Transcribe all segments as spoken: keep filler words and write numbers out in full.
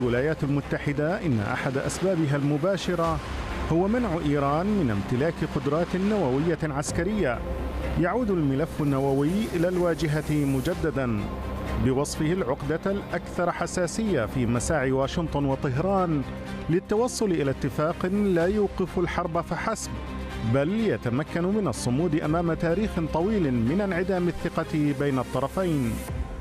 الولايات المتحدة إن أحد أسبابها المباشرة هو منع إيران من امتلاك قدرات نووية عسكرية. يعود الملف النووي إلى الواجهة مجددا بوصفه العقدة الأكثر حساسية في مساعي واشنطن وطهران للتوصل إلى اتفاق لا يوقف الحرب فحسب، بل يتمكن من الصمود أمام تاريخ طويل من انعدام الثقة بين الطرفين.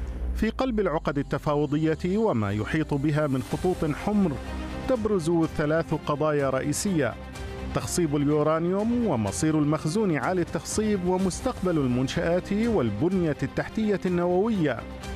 في قلب العقد التفاوضية وما يحيط بها من خطوط حمر تبرز ثلاث قضايا رئيسية: تخصيب اليورانيوم ومصير المخزون عالي التخصيب ومستقبل المنشآت والبنية التحتية النووية.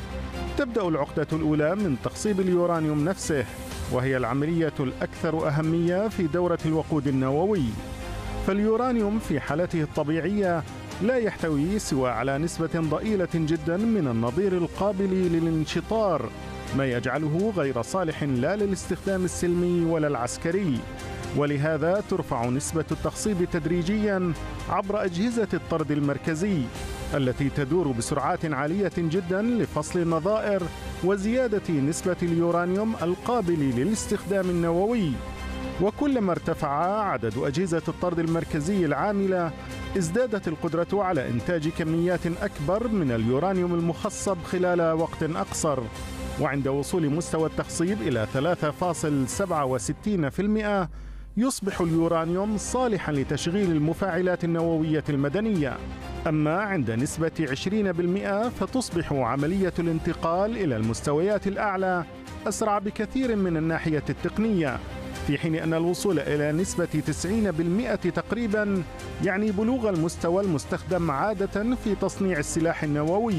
تبدأ العقدة الأولى من تخصيب اليورانيوم نفسه، وهي العملية الأكثر أهمية في دورة الوقود النووي. فاليورانيوم في حالته الطبيعية لا يحتوي سوى على نسبة ضئيلة جدا من النظير القابل للانشطار، ما يجعله غير صالح لا للاستخدام السلمي ولا العسكري. ولهذا ترفع نسبة التخصيب تدريجيا عبر أجهزة الطرد المركزي التي تدور بسرعات عالية جدا لفصل النظائر وزيادة نسبة اليورانيوم القابل للاستخدام النووي. وكلما ارتفع عدد أجهزة الطرد المركزي العاملة ازدادت القدرة على إنتاج كميات أكبر من اليورانيوم المخصب خلال وقت أقصر. وعند وصول مستوى التخصيب إلى ثلاثة فاصلة سبعة وستين بالمئة يصبح اليورانيوم صالحا لتشغيل المفاعلات النووية المدنية. أما عند نسبة عشرين بالمئة فتصبح عملية الانتقال إلى المستويات الأعلى أسرع بكثير من الناحية التقنية، في حين أن الوصول إلى نسبة تسعين بالمئة تقريبا يعني بلوغ المستوى المستخدم عادة في تصنيع السلاح النووي.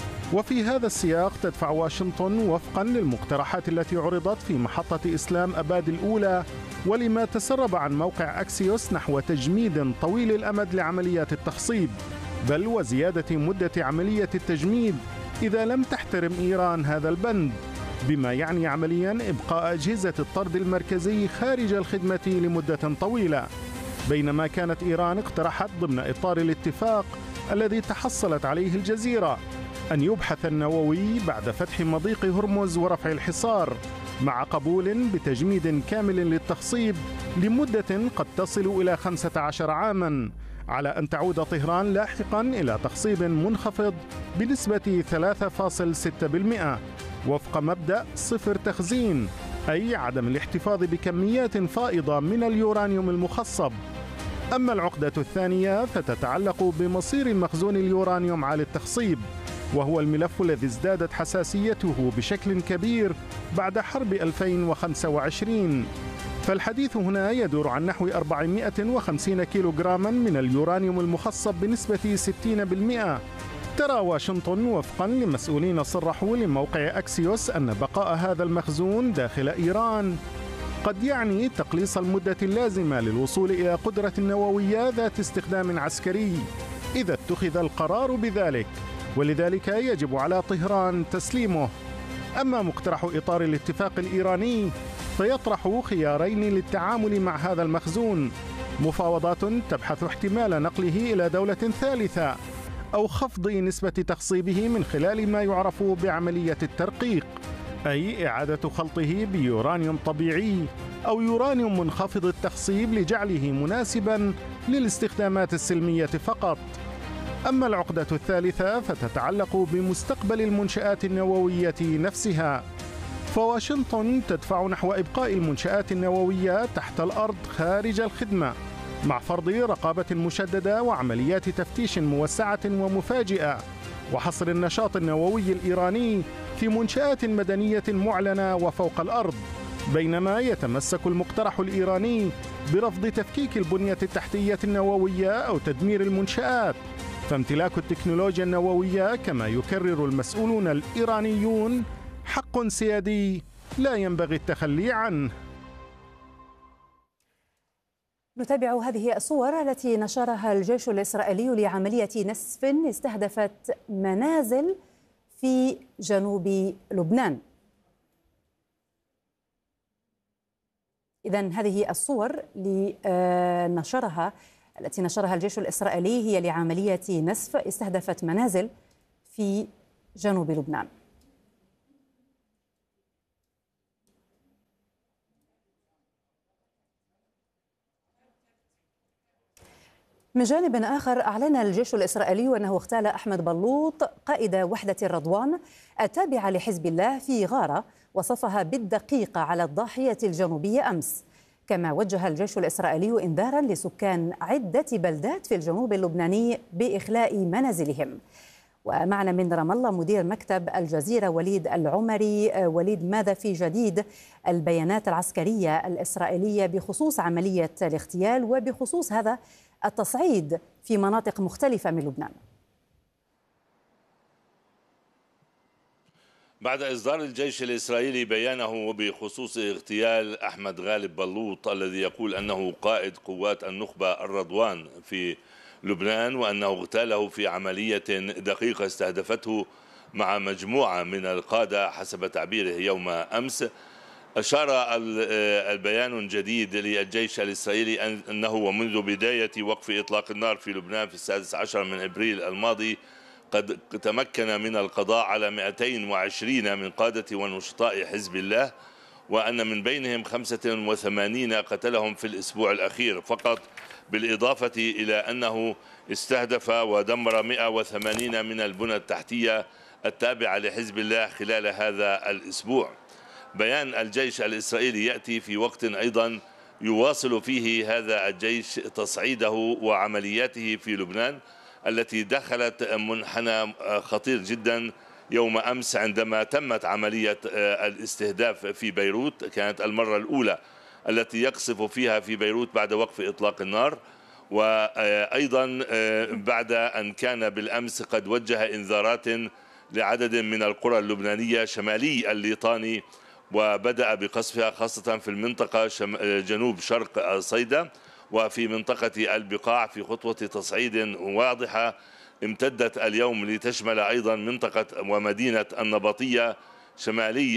وفي هذا السياق تدفع واشنطن وفقا للمقترحات التي عرضت في محطة إسلام أباد الأولى ولما تسرب عن موقع أكسيوس نحو تجميد طويل الأمد لعمليات التخصيب، بل وزيادة مدة عملية التجميد إذا لم تحترم إيران هذا البند، بما يعني عمليا إبقاء أجهزة الطرد المركزي خارج الخدمة لمدة طويلة. بينما كانت إيران اقترحت ضمن إطار الاتفاق الذي تحصلت عليه الجزيرة أن يبحث النووي بعد فتح مضيق هرمز ورفع الحصار، مع قبول بتجميد كامل للتخصيب لمدة قد تصل إلى خمسة عشر عاماً، على أن تعود طهران لاحقاً إلى تخصيب منخفض بنسبة ثلاثة فاصلة ستة بالمئة وفق مبدأ صفر تخزين، أي عدم الاحتفاظ بكميات فائضة من اليورانيوم المخصب. أما العقدة الثانية فتتعلق بمصير المخزون اليورانيوم عالي التخصيب، وهو الملف الذي ازدادت حساسيته بشكل كبير بعد حرب ألفين وخمسة وعشرين. فالحديث هنا يدور عن نحو أربعمئة وخمسين كيلوغراما من اليورانيوم المخصب بنسبة ستين بالمئة. ترى واشنطن وفقا لمسؤولين صرحوا لموقع أكسيوس أن بقاء هذا المخزون داخل إيران قد يعني تقليص المدة اللازمة للوصول إلى قدرة نووية ذات استخدام عسكري إذا اتخذ القرار بذلك، ولذلك يجب على طهران تسليمه. أما مقترح إطار الاتفاق الإيراني فيطرح خيارين للتعامل مع هذا المخزون: مفاوضات تبحث احتمال نقله إلى دولة ثالثة، أو خفض نسبة تخصيبه من خلال ما يعرف بعملية الترقيق، أي إعادة خلطه بيورانيوم طبيعي أو يورانيوم منخفض التخصيب لجعله مناسباً للاستخدامات السلمية فقط. أما العقدة الثالثة فتتعلق بمستقبل المنشآت النووية نفسها، فواشنطن تدفع نحو إبقاء المنشآت النووية تحت الأرض خارج الخدمة، مع فرض رقابة مشددة وعمليات تفتيش موسعة ومفاجئة، وحصر النشاط النووي الإيراني في منشآت مدنية معلنة وفوق الأرض. بينما يتمسك المقترح الإيراني برفض تفكيك البنية التحتية النووية أو تدمير المنشآت، فامتلاك التكنولوجيا النووية كما يكرر المسؤولون الإيرانيون حق سيادي لا ينبغي التخلي عنه. نتابع هذه الصور التي نشرها الجيش الإسرائيلي لعملية نسف استهدفت منازل في جنوب لبنان. إذن هذه الصور لنشرها التي نشرها الجيش الإسرائيلي هي لعملية نسف استهدفت منازل في جنوب لبنان. من جانب آخر، أعلن الجيش الإسرائيلي أنه اغتال أحمد بلوط قائد وحدة الرضوان التابعة لحزب الله في غارة وصفها بالدقيقة على الضاحية الجنوبية أمس. كما وجه الجيش الإسرائيلي إنذارا لسكان عدة بلدات في الجنوب اللبناني بإخلاء منازلهم. ومعنا من رام الله مدير مكتب الجزيرة وليد العمري. وليد، ماذا في جديد البيانات العسكرية الإسرائيلية بخصوص عملية الاغتيال وبخصوص هذا التصعيد في مناطق مختلفة من لبنان؟ بعد إصدار الجيش الإسرائيلي بيانه بخصوص اغتيال أحمد غالب بلوط الذي يقول أنه قائد قوات النخبة الرضوان في لبنان، وأنه اغتاله في عملية دقيقة استهدفته مع مجموعة من القادة حسب تعبيره يوم أمس، أشار البيان الجديد للجيش الإسرائيلي أنه ومنذ بداية وقف إطلاق النار في لبنان في السادس عشر من إبريل الماضي قد تمكن من القضاء على مئتين وعشرين من قادة ونشطاء حزب الله، وأن من بينهم خمسة وثمانين قتلهم في الأسبوع الأخير فقط، بالإضافة إلى أنه استهدف ودمر مئة وثمانين من البنى التحتية التابعة لحزب الله خلال هذا الأسبوع. بيان الجيش الإسرائيلي يأتي في وقت أيضا يواصل فيه هذا الجيش تصعيده وعملياته في لبنان التي دخلت منحنى خطير جدا يوم أمس عندما تمت عملية الاستهداف في بيروت. كانت المرة الأولى التي يقصف فيها في بيروت بعد وقف إطلاق النار، وأيضا بعد أن كان بالأمس قد وجه إنذارات لعدد من القرى اللبنانية شمالي الليطاني وبدأ بقصفها خاصة في المنطقة جنوب شرق صيدا وفي منطقة البقاع في خطوة تصعيد واضحة امتدت اليوم لتشمل أيضا منطقة ومدينة النبطية شمالي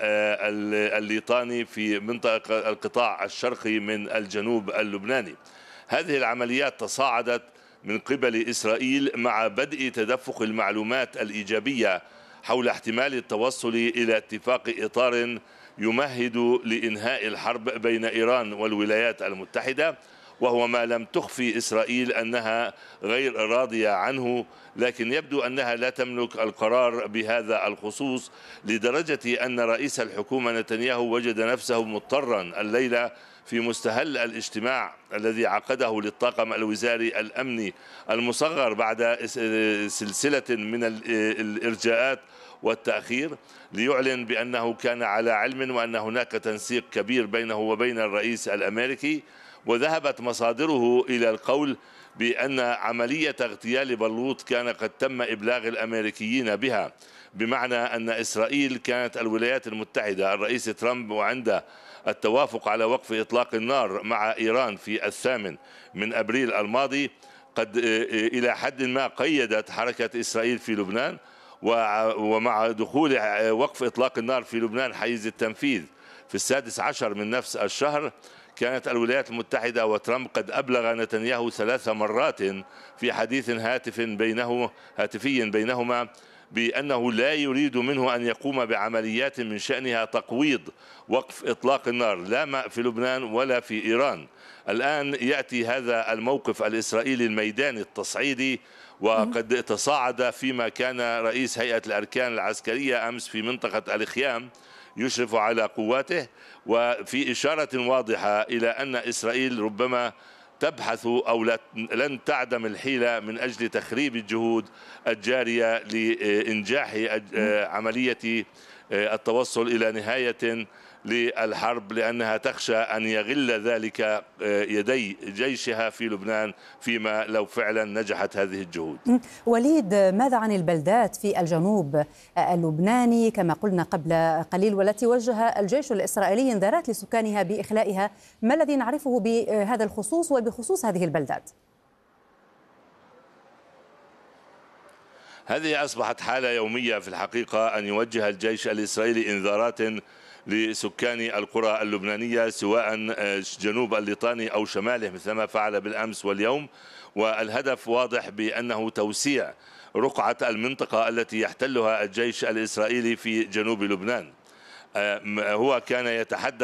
الليطاني في منطقة القطاع الشرقي من الجنوب اللبناني. هذه العمليات تصاعدت من قبل إسرائيل مع بدء تدفق المعلومات الإيجابية حول احتمال التوصل إلى اتفاق إطار يمهد لإنهاء الحرب بين إيران والولايات المتحدة، وهو ما لم تخفي إسرائيل أنها غير راضية عنه، لكن يبدو أنها لا تملك القرار بهذا الخصوص، لدرجة أن رئيس الحكومة نتنياهو وجد نفسه مضطرا الليلة في مستهل الاجتماع الذي عقده للطاقم الوزاري الأمني المصغر بعد سلسلة من الإرجاءات والتأخير ليعلن بأنه كان على علم وأن هناك تنسيق كبير بينه وبين الرئيس الأمريكي. وذهبت مصادره إلى القول بأن عملية اغتيال بلوط كان قد تم إبلاغ الأمريكيين بها، بمعنى أن إسرائيل كانت الولايات المتحدة الرئيس ترامب وعند التوافق على وقف إطلاق النار مع إيران في الثامن من أبريل الماضي قد إلى حد ما قيدت حركة إسرائيل في لبنان، ومع دخول وقف إطلاق النار في لبنان حيز التنفيذ في السادس عشر من نفس الشهر كانت الولايات المتحدة وترامب قد أبلغ نتنياهو ثلاث مرات في حديث هاتف بينه هاتفي بينهما بأنه لا يريد منه أن يقوم بعمليات من شأنها تقويض وقف إطلاق النار لا في لبنان ولا في إيران. الآن يأتي هذا الموقف الإسرائيلي الميداني التصعيدي وقد تصاعد فيما كان رئيس هيئة الأركان العسكرية أمس في منطقة الخيام يشرف على قواته، وفي إشارة واضحة إلى أن إسرائيل ربما تبحث أو لن تعدم الحيلة من أجل تخريب الجهود الجارية لإنجاح عملية التوصل إلى نهاية للحرب، لأنها تخشى أن يغل ذلك يدي جيشها في لبنان فيما لو فعلا نجحت هذه الجهود. وليد، ماذا عن البلدات في الجنوب اللبناني كما قلنا قبل قليل والتي وجه الجيش الإسرائيلي انذارات لسكانها بإخلائها؟ ما الذي نعرفه بهذا الخصوص وبخصوص هذه البلدات؟ هذه أصبحت حالة يومية في الحقيقة، أن يوجه الجيش الإسرائيلي انذارات لسكان القرى اللبنانية سواء جنوب الليطاني أو شماله مثلما فعل بالأمس واليوم، والهدف واضح بأنه توسيع رقعة المنطقة التي يحتلها الجيش الإسرائيلي في جنوب لبنان. هو كان يتحدث